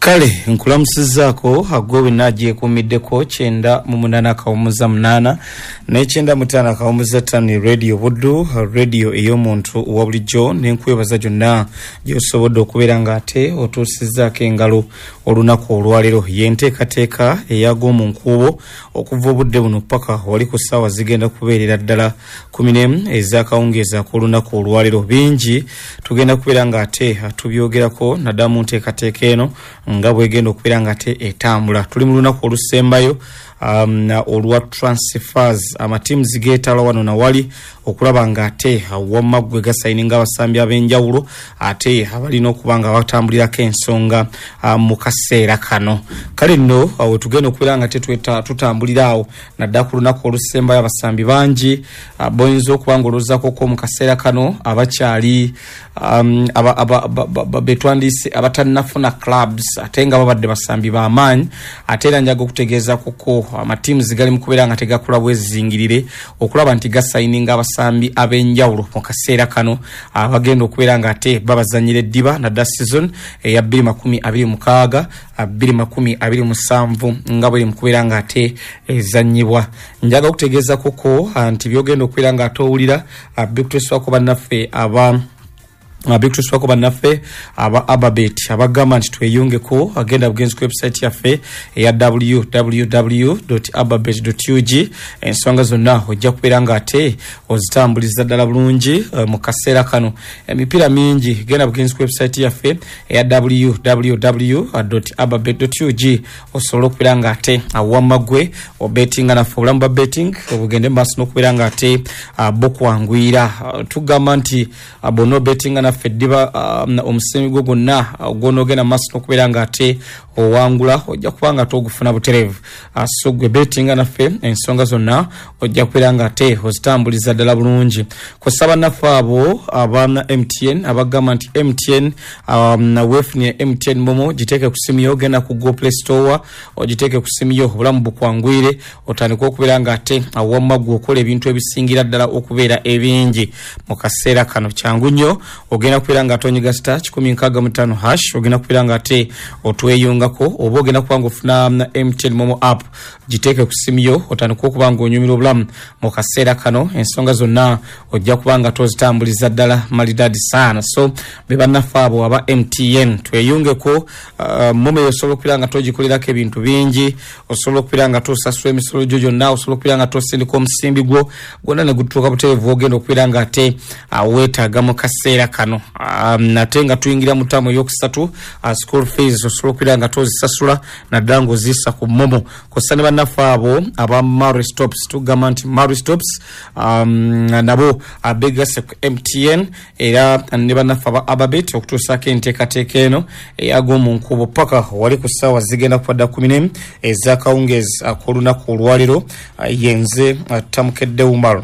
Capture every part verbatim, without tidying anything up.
Kale nkulamusizaako agobe naje kumiddeko kyenda mu munana kawumuza munana n'ekyenda mutana kawumuza tani radio buddu radio ey'omuntu wa bulijjo n'enkwebaza gyonna gy'osobodde okubeera ng'ate otuusizaako engalo olunaku olwaleero y'enteekateeka eyag'omu nkuubo okuva obudde buno paka wali ku ssaawa zigenda kubeerera ddala kumi n'emu ez'akawungeeza k'olunaku olwaleero. Bingi tugenda kubeera ng'ate tubyogerako naddala mu nteekateeka eno nga bwegenda okubeera ng'ate etambula. Tuli mu lunaku olusembayo um, olwa transfers amatiimuzi geetala wano na wali okulaba ng'ate wamaggwe gasayininga abasambi ab'enjawulo ate abalina okuba nga batambulirako ensonga um, mu kaseera kano. Kale nno awo tugenda okubeera nga tutambulira awo naddala ku lunaku olusembayo abasambi bangi uh, boyinza okuba nga olwozaako mu kaseera kano abakyali um, aba, aba, aba, aba, betwandise abatannafuna clubs ate nga babadde basambi b'amaanyi ate era njaga okutegeeza kuko amatiimuzi gali mu kubeera nga tegakula bwezingirire okulaba nti gasayininga abasambi ab'enjawulo mu kaseera kano abagenda okubeera nga ate babazanyira eddiba naddala season eya bbiri makumi abiri mukaaga bbiri makumi abiri musanvu nga bweri mu kubeera nga ate ezannyibwa. Njaga okutegeeza kuko nti byogenda okubeera nga ate owulira bikutuswako bannaffe aba abikutuswako bannaffe aba Ababet abagamba nti tweyungeko agenda bugenzi ku website yaffe eya w w w dot ababet dot u g ensonga zonna ojja kubeera nga ate ozitambuliza ddala bulungi uh, mu kaseera kano. Emipiira mingi genda bugenzi ku website yaffe eya w w w dot ababet dot u g osobola okubeera nga ate awamagwe obetinga naffe obulamu bwa betting obugende maaso n'okubeera nga ate uh, bokwanguyira uh, tugamba nti uh, bono bettinga naffe eddiba um, omusembi gwo gwonna gw'onoogenda maaso n'okubeera nga ate owangula ojja kuba nga togufuna butereevu. Uh, so gwe bettinga naffe ensonga zonna ojja kubeera nga ate ozitambuliza ddala bulungi. Kw'ossa bannaffe abo aba M T N abagamba nti M T N um, weefunire M T N momo giteeke ku simu yo ogenda ku Google Play Store ogiteeke ku simu yo obulamu bukwangwire otandika okubeera nga ate awamma gwe okola ebintu ebisingira ddala okubeera ebingi mu kaseera kano. Kyangu nnyo ogenda kubeera nga atonyiga star kikumi nkaaga mu ttaano hash ogenda kubeera nga ate otweyungako oba ogenda kuba nga ofuna M T N momo app giteeke ku simu yo otandika okuba nga onyumira obulamu mu kaseera kano ensonga zonna ojja kuba nga tozitambuliza ddala malidaadi saana. So be bannaffe abo aba M T N tweyungeko uh, momo osobola okubeera nga togikolerako ebintu bingi osobola okubeera nga tosasula emisolo gyo gyonna osobola okubeera nga tosindika omusimbi gwo gwonna ne gutuuka butereevu ogenda okubeera nga ate uh, weetaaga mu kaseera kano um, ate nga tuyingira mu ttaamu ey'okusatu uh, school fees osobola okubeera nga tozisasula naddala ng'ozissa ku momo. Kw'ossa ne bannaffe abo aba Mari Stops tugamba nti Mari Stops um, nabo abegase ku M T N era ne bannaffe aba Ababet okutuusaako enteekateeka eno eyag'omu nkuubo paka wali ku ssaawa zigenda kuba ddala kumi n'emu ez'akawungeezi ak'olunaku olwaleero uh, yenze uh, Tamukedde Umaro.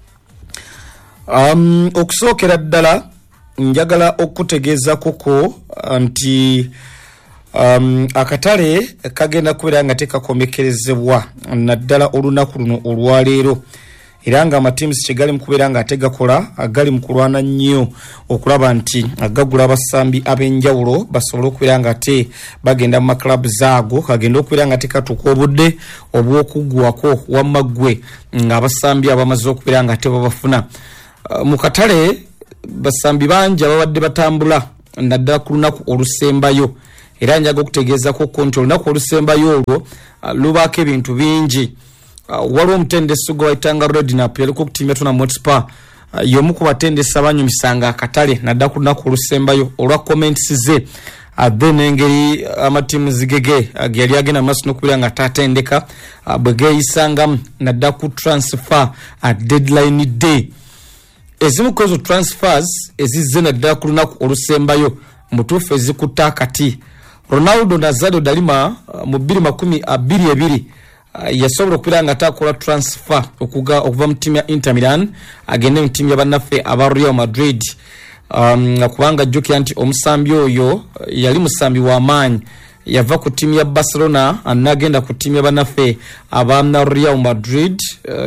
Um, okusookera ddala njagala okutegeeza kuko nti um, akatale kagenda kubeera nga tekakomekkerezebwa naddala olunaku luno olwaleero era nga amatiimuzi kyegali mu kubeera nga ate gakola agali mu kulwana nnyo okulaba nti agagula abasambi ab'enjawulo basobole okubeera nga ate bagenda mu maklabu zaago kagenda okubeera nga tekatuuka obudde obw'okuggwako wamaggwe ng'abasambi abamaze okubeera nga ate babafuna. Uh, mu katale basambi bangi ababadde batambula naddala ku lunaku olusembayo era njaga okutegeeza ko nti olunaku olusembayo olwo uh, lubaako ebintu bingi. Uh, waliwo omutendesi gwe bayitanga Rednap yaliko okutimya tuna Motspa uh, y'omu ku batendesi abanyumisanga akatale naddala ku lunaku olusembayo olwa comments ze uh, then engeri uh, amatiimuzi gege uh, yali agenda maaso n'okubeera nga taatendeka uh, bwe geeyisangamu naddala ku transfer uh, deadline day. Ezimu kwezo transfers ezizze naddala ku lunaku olusembayo mutuufu ezikutta akati. Ronaldo Nazario Dalima uh, mu bbiri makumi abiri ebiri uh, yasobola okubeera nga atakola transfer okuga okuva mu ttiimu ya Inter Milan agende mu ttiimu ya bannaffe aba Real Madrid um, kubanga jjukira nti omusambi oyo uh, yali musambi w'amaanyi yava ku ttiimu ya Barcelona anagenda ku ttiimu ya bannaffe aba Real Madrid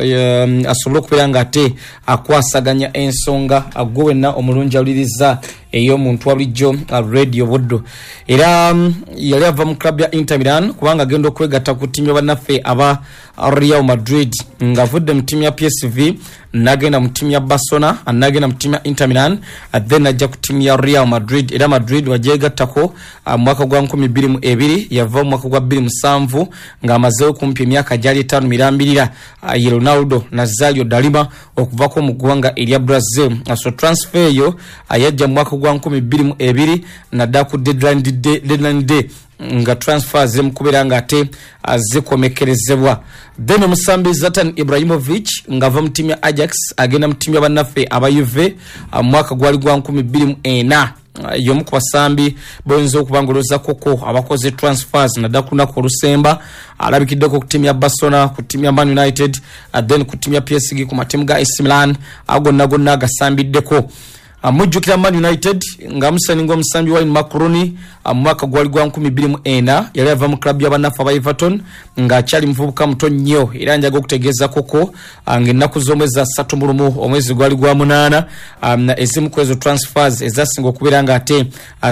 uh, asobola okubeera nga ate akwasaganya ensonga agwe wenna omulungi awuliriza eyo muntu walijjo uh, Radio Buddu era um, yali ava mu club ya Inter Milan kubanga agenda okwegatta ku timu y'abannaffe aba Real Madrid nga avudde mu timu ya P S V nagenda mu timu ya Barcelona nagenda mu timu ya Inter Milan then ajja ku timu ya Real Madrid era Madrid wajegattako uh, mwaka gwa nkumi bbiri mu ebiri yava mu mwaka gwa bbiri mu musanvu nga amazeewo kumpi emyaka gyali etaano mirambirira uh, ye Ronaldo Nazario Dalima okuvako mu ggwanga erya Brazil uh, so transfer yo uh, yajja mu mwaka gwa nkumi bbiri mu ebiri nadda ku deadline day, deadline day nga transfer ze mukubera nga ate azikomekerezebwa then omusambi Zlatan Ibrahimovic nga ava mu timu ya Ajax agenda mu timu y'abannaffe aba Juve uh, mwaka gwali gwa nkumi bbiri mu ena uh, yomu ku basambi boyinza okubangoloza koko abakoze transfers nadda ku lunaku olusemba alabikiddeko ku timu ya Barcelona ku timu ya Man United uh, then ku timu ya P S G ku matimu ga A C Milan agonna gonna agasambiddeko amujukira Man United nga musaningo omusambi wa Macaroni amwaka gwali gwa nkumi bbiri mu ena yali ava mu club y'abannaffe aba Everton nga akyali muvubuka muto nnyo era njaga okutegeeza koko nga ennaku z'omwezi asatu mu lumu omwezi gwali gwa munaana um, ezimu ku ezo transfers ezasinga okubeera nga ate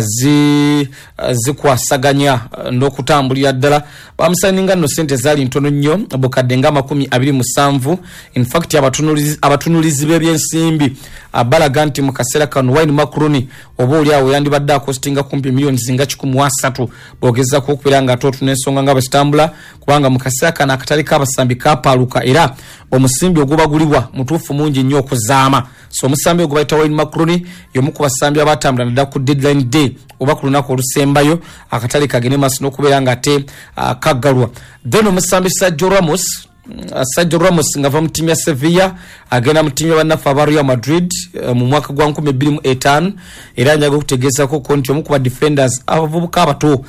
azi zikwasaganya n'okutambulira ddala bamusaninga nno sente zaali ntono nnyo bukadde nga amakumi abiri mu musanvu in fact abatunulizi abatunulizi b'ebyensimbi abalaga nti mu kaseera kano Wayne Macaroni oba oli awo yandibadde akostinga kumpi miliyoni zinga kikumi mu asatu bogezaako okubeera nga ate n'ensonga nga bakitambula kubanga mu kaseera kano akatali k'abasambi kapaaluka era omusimbi ogubagulibwa mutuufu mungi nnyo okuzaama so omusambi ogwo bayita Wayne Macaroni y'omu ku basambi abatambula nadda ku deadline day oba ku lunaku olusembayo akatali kagende maaso n'okubeera nga ate uh, kaggalwa then omusambi Sergio Ramos Uh, Sergio Ramos nga va mu timu ya Sevilla agenda mu timu y'abannaffe aba Real Madrid uh, mu mwaka gwa nkumi bbiri mu etaano era njaga okutegeezako konti omu ku ba defenders abavubuka abato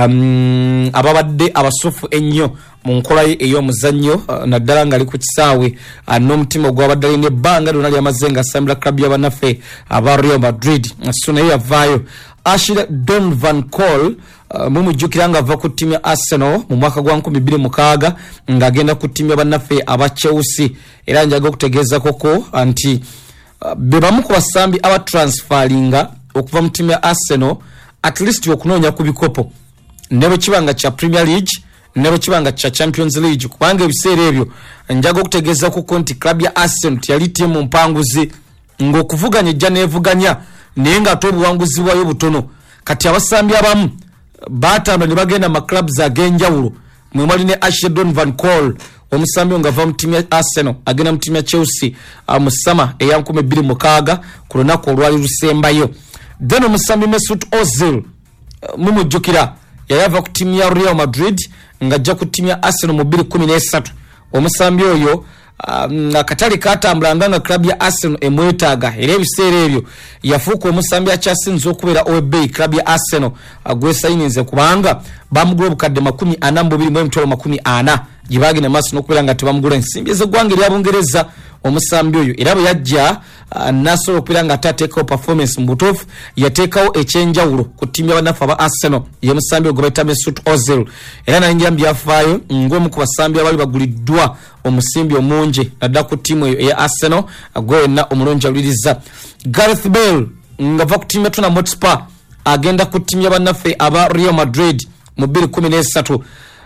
um, ababadde abasufu ennyo mu nkola ye ey'omuzannyo uh, naddala nga ali ku kisaawe uh, n'omutima ogwabadde alina ebbanga lyonna lyamaze nga asambira club y'abannaffe aba Real Madrid uh, so naye yavaayo Ashley Don Van Cole uh, mumujjukira nga ava ku timu ya Arsenal mu mwaka gwa nkumi bbiri mu mukaaga nga agenda ku timu y'abannaffe aba Chelsea era njaga okutegeeza koko nti uh, be bamu ku basambi aba transferinga okuva mu timu ya Arsenal at least okunoonya ku bikopo ne bwe kibanga kya Premier League ne bwe kibanga kya Champions League kubanga ebiseera ebyo njaga okutegeeza koko nti club ya Arsenal yali timu mpanguzi ng'okuvuganya ejja neevuganya naye nga ate obuwanguzi bwayo butono kati abasambi abamu baatano ne bagenda mu clubs ag'enjawulo mwe mwali ne Ashley Don Van Cole omusambi nga ava mu timu ya Arsenal agenda mu timu ya Chelsea uh, mu ssama eya nkumi bbiri mu mukaaga ku lunaku olwali lusembayo then omusambi Mesut Ozil uh, mumujjukira yali ava ku timu ya Real Madrid nga ajja ku timu ya Arsenal mu bbiri kkumi n'esatu omusambi oyo nga um, katali katambulanga nga club ya Arsenal emwetaaga era ebiseera ebyo yafuuka omusambi akyasinza okubeera ow'ebbeeyi club ya Arsenal agwesayininze kubanga bamugula obukadde makumi ana mu bubiri mu emitwalo makumi ana gye baagenda maaso n'okubeera nga tebamugula ensimbi ez'eggwanga erya Bungereza omusambi oyo era bwe yajja uh, nasobola okubeera nga ate ateekawo performance mu butuufu yateekawo ekyenjawulo ku ttiimu y'abannaffe aba Arsenal ye musambi ogwo bayita Mesut Ozil era nalingira mu byafaayo ng'omu ku basambi abaali baguliddwa omusimbi omungi nadda ku ttiimu eyo eya Arsenal gwe wenna omulungi awuliriza Gareth Bale nga va ku ttiimu ya Tottenham Hotspur agenda ku ttiimu y'abannaffe aba Real Madrid mu bbiri kkumi n'esatu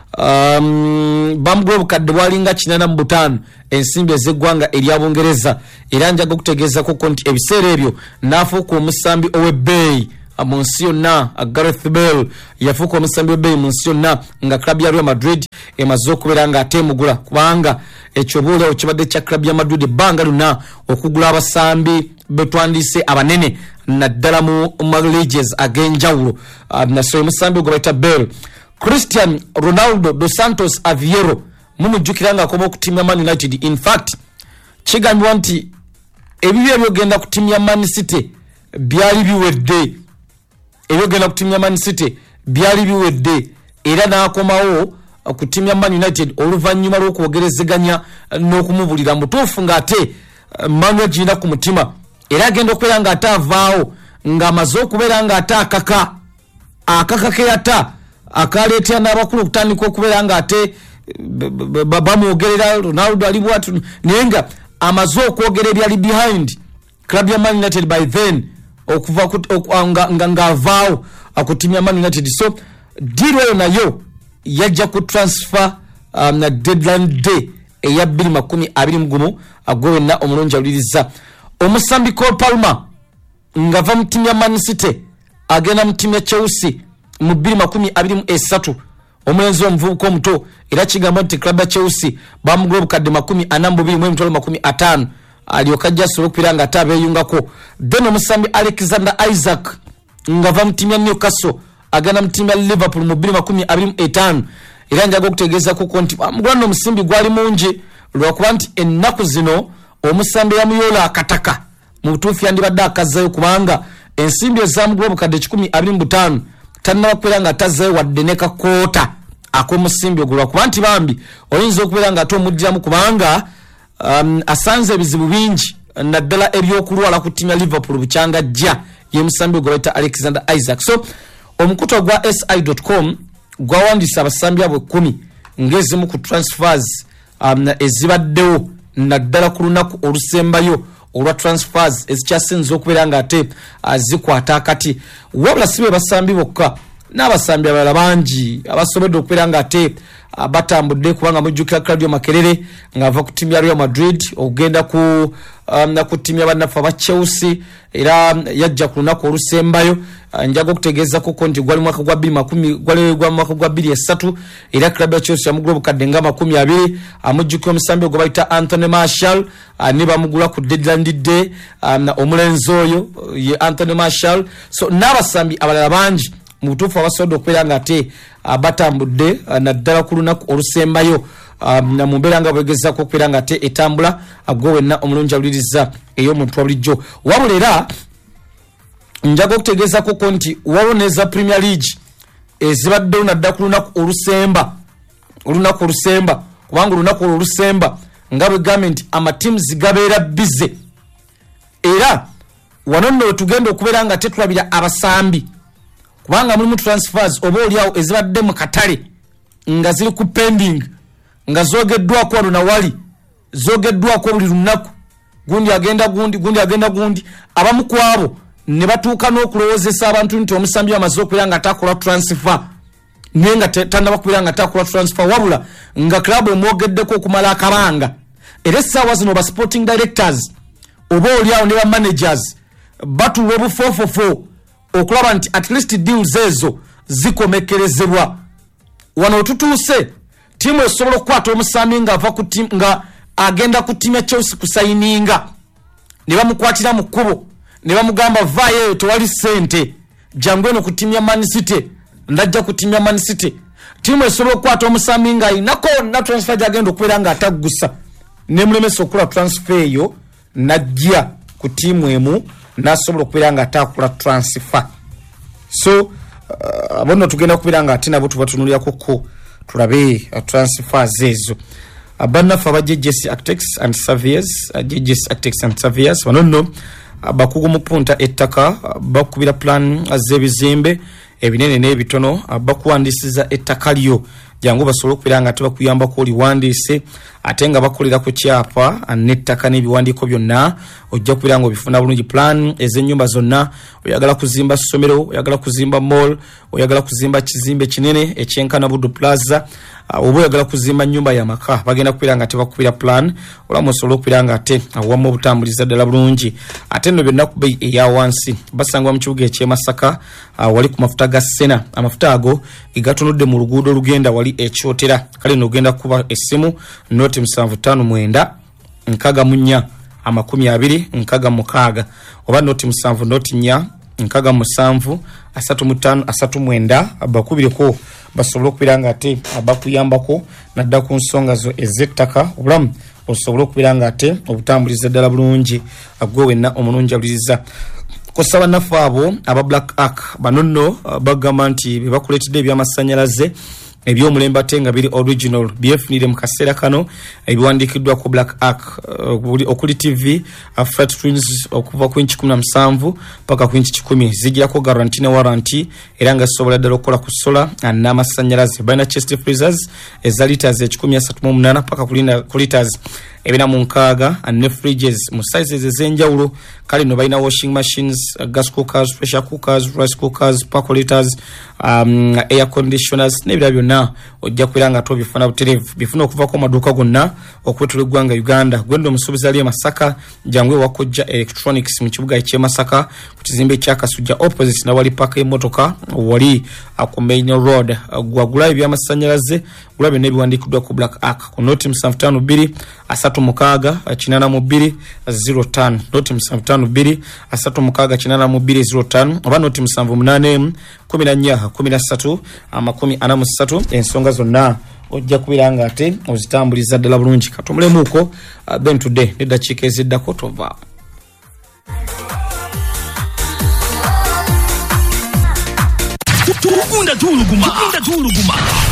um, bamugula obukadde bwalinga kinana mu butaano ensimbi ez'eggwanga erya Bungereza era njaga okutegeeza koko nti ebiseera ebyo n'afuuka omusambi ow'ebbeeyi mu nsi yonna. Gareth Bale yafuuka omusambi w'ebbeeyi mu nsi yonna nga club ya Real Madrid emaze okubeera nga ate emugula kubanga ekyo obaolyawo kibadde kya club ya Madrid ebbanga lyonna okugula abasambi betwandiise abanene naddala mu leagues ag'enjawulo. nasobola omusambi ogwo bayita Bale. Cristiano Ronaldo dos Santos Aveiro mumujjukira nga akoma ku ttiimu ya Man United. In fact kigambibwa nti ebibyo ebyogenda ku ttiimu ya Man City byali biwedde ebyogenda ku ttiimu ya Man City byali biwedde era n'akomawo ku ttiimu ya Man United oluvannyuma lw'okwogerezeganya n'okumubulira mutuufu ng'ate Manuel gina ku mutima era agenda okubeera ng'ate avaawo ng'amaze okubeera ng'ate akaka akaka ke yata akaleetera n'abakulu okutandika okubeera ng'ate bamwogerera Ronaldo ali bwatu naye nga amaze okwogera ebyali behind club ya Man United by then okuva nga nga ngavao akutimya Man United. So deal nayo yajja ku transfer um, na deadline day eya bbiri makumi abiri mu gumu agwewe na omulungi awuliriza omusambi Cole Palmer ngava mu timu ya Man City agenda mu timu ya Chelsea mu bbiri makumi abiri mu esatu omulenzi omuvubuka omuto era kigamba nti club ya Chelsea bamugula obukadde makumi ana mu bubiri mu emitwalo makumi ataano alyoka ajja asobola okupira nga ate abeeyungako. Then omusambi Alexander Isaac ngava mu timu ya Newcastle agenda mu timu ya Liverpool mu bbiri makumi abiri mu etaano era njaga okutegeeza kuko nti amugulano omusimbi gwali mungi lwakuba nti ennaku zino omusambi yamuyola akataka mu butuufu yandibadde akazzayo kubanga ensimbi ezamugula obukadde kikumi abiri mu butaano tanna bakubeera nga atazzayo wadde ne kakoota ak'omusimbi ogwo lwakuba nti bambi oyinza okubeera nga ate omuddiramu kubanga um, asanze ebizibu bingi naddala ebyokulwala ku ttiimu ya Liverpool bukyanga jja ye musambi ogwo bayita Alexander Isaac. So omukuto gwa S I dot com gwawandiisa abasambi abo kumi ng'ezimu ku transfers um, ezibaddewo naddala ku lunaku olusembayo olwa transfers ezikyasinza okubeera nga ate zikwata akati wabula sibe basambi bokka n'abasambi abalala bangi abasobodde okubeera nga ate batambudde kubanga mujjukira Claudio Makelele ng'ava ku ttiimu ya Real Madrid okugenda ku um, ku ttiimu y'abannaffe aba Chelsea era yajja ku lunaku olusembayo njaga okutegeeza kuko nti gwali mwaka gwa bbiri makumi gwali gwa mwaka gwa bbiri esatu era club ya Chelsea yamugula obukadde nga makumi abiri amujjukira omusambi ogwo bayita Anthony Martial ne bamugula ku deadline day um, omulenzi oyo ye Anthony Martial. So n'abasambi abalala bangi mu butuufu abasobodde okubeera nga ate batambudde naddala ku lunaku olusembayo um, mu mbeera nga bwegezaako okubeera nga ate etambula agwe wenna omulungi awuliriza ey'omuntu wa bulijjo. Wabula era njaga okutegeeza kuko nti waboneza Premier League ezibaddewo naddala ku lunaku olusemba olunaku olusemba kubanga olunaku olusemba nga bwe gambye nti amatiimuzi gabeera bize era wano nno wetugenda okubeera nga tetulabira abasambi kubanga mulimu transfers oba oliawo ezibadde mu katale nga ziri ku pending nga zogeddwako wano nawali zogeddwako buli lunaku gundi agenda gundi gundi agenda gundi abamu ku abo ne batuuka n'okulowoozesa abantu nti omusambi amaze okubeera nga atakola transfer naye nga tannaba kubeera nga atakola transfer wabula nga club emwogeddeko okumala akabanga era essaawa zino ba sporting directors oba oliawo ne ba managers batuwa obufofofo okulaba nti at least deals ezo zikomekerezebwa. Wano tutuuse tiimu esobola okukwata omusambi nga ava ku tiimu nga agenda ku tiimu ya Chelsea kusayininga ne bamukwatira mu kkubo ne bamugamba vaayo tewali ssente jangu eno ku tiimu ya Man City ndajja ku tiimu ya Man City. Tiimu esobola okukwata omusambi nga ayinako na transfer gyagenda okubeera nga ataggusa ne mulemesa okula transfer eyo najja ku tiimu emu nasobola okubeera nga atakola transfer. So uh, abono tugenda kubeera nga ate nabo tubatunulyako ko tulabe uh, transfers ezo abannaffe aba J J C Architects and Surveyors uh, J J C Architects and Surveyors bano nno uh, bakugu mu punta ettaka uh, bakubira plan uh, z'ebizimbe ebinene n'ebitono uh, bakuwandiisiza ettaka lyo jangu basobola okubeera nga tebakuyambako oliwandiise ate nga bakolera ku kyapa n'ettaka n'ebiwandiiko byonna ojja kubeera nga obifuna bulungi. Plan ez'ennyumba zonna oyagala kuzimba ssomero oyagala kuzimba mall oyagala kuzimba kizimbe kinene ekyenkana Buddu Plaza uh, oba oyagala kuzimba nnyumba y'amaka bagenda kubeera nga tebakubira plan olamu osobola okubeera nga ate awamu obutambuliza ddala bulungi ate nno byonna ku bbeeyi eya wansi basangwa mu kibuga eky'e Masaka uh, wali ku mafuta ga Sena amafuta ago egatunudde mu luguudo olugenda wali ekyotera kale n'ogenda kuba essimu noti musanvu ttaano mwenda nkaga mu nnya amakumi abiri nkaga mukaaga oba noti musanvu noti nnya nkaga musanvu asatu mu ttaano asatu mwenda abakubireko basobola okubeera nga ate abakuyambako nadda ku nsonga zo ez'ettaka obulamu osobola okubeera nga ate obutambuliza ddala bulungi agwe wenna omulungi awuliriza. Kosa bannaffe abo aba Black Ark bano nno bagamba nti be bakuleetedde ebyamasannyalaze ebyomulembe ate nga biri original byefunire mu kaseera kano ebiwandiikiddwa ku Black Ark uh, okuli T V uh, flat screens okuva ku inchi kumi na musanvu paka ku inchi kikumi zijirako guarantee ne warranty era nga zisobola ddala okukola ku sola n'amasannyalaze balina chest freezers eza liters ekikumi asatu mu munaana paka ku liters ebina mu nkaaga ne fridges mu sizes ez'enjawulo. Kale no balina washing machines, uh, gas cookers, pressure cookers, rice cookers, percolators, um, air conditioners n'ebirala byonna ojja kubeera nga tobifuna butereevu. Bifuna okuva ku maduuka gonna okwetula eggwanga Uganda. Gwendo omusuubuzi ali e Masaka jangu ewakojja electronics mu kibuga eky'e Masaka ku kizimbe kya Kasujja opposite na wali paaka y'emmotoka wali ku main road. Gwagula ebyamasannyalaze gulabe n'ebiwandiikiddwa ku Black Ark ku noti musanvu ttaano bbiri asatu mukaaga kinaana mu bbiri zero ttaano noti musanvu ttaano bbiri asatu mukaaga kinaana mu bbiri zero ttaano oba noti musanvu munaana emu kumi na nnya kumi na ssatu amakumi ana mu ssatu. Ensonga zonna ojja kubeera nga ate ozitambuliza ddala bulungi. Katumulemuuko uh, ben today n'eddakiika eziddako tova. Tukunda tuluguma, tukunda tuluguma.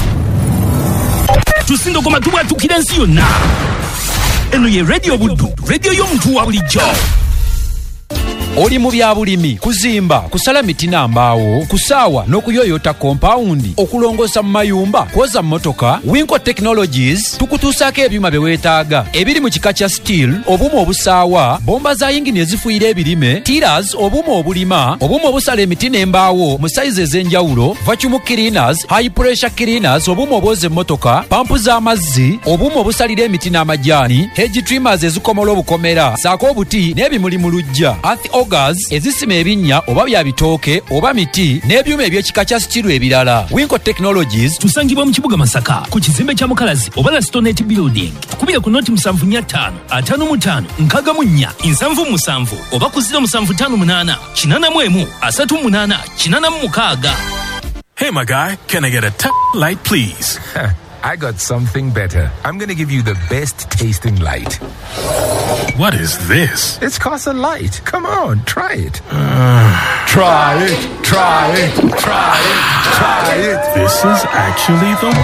Tusindo koma tuwa tukira nsi yonna. Eno ye Radio Buddu, radio y'omuntu wa bulijjo. Oli mu bya bulimi, kuzimba, kusala miti n'ambaawo, kusaawa n'okuyoyota compound, okulongosa mu mayumba, kwoza mmotoka, Winco Technologies tukutuusaako ebyuma bye weetaaga ebiri mu kika kya steel, obuuma obusaawa, bomba za yingini ezifuuyira ebirime, tiras, obuuma obulima, obuuma obusala emiti n'embaawo mu sayizi ez'enjawulo, vacuum cleaners, high pressure cleaners, obuuma obwoza emmotoka, pampu z'amazzi, obuuma obusalira emiti n'amajaani, hedge trimmers ezikomola obukomera, saako obuti n'ebimuli mu luggya, augers ezisima ebinnya oba bya bitooke oba miti n'ebyuma eby'ekika kya steel ebirala. Winco Technologies tusangibwa mu kibuga Masaka ku kizimbe kya Mukalazi oba la Stonette Building. Tukubira ku noti musanvu nnya ttaano ataano mu ttaano nkaaga mu nnya nsanvu musanvu oba ku ziro musanvu ttaano munaana kinaana mu emu asatu munaana kinaana mu mukaaga. Hey my guy, can I get a t- light please? I got something better. I'm going to give you the best tasting light. What is this? It's Casa Light. Come on, try it. Uh, try it, try it, try it, try it. This is actually the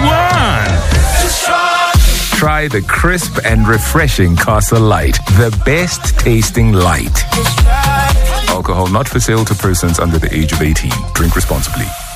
one. Try the crisp and refreshing Casa Light. The best tasting light. Alcohol not for sale to persons under the age of eighteen. Drink responsibly.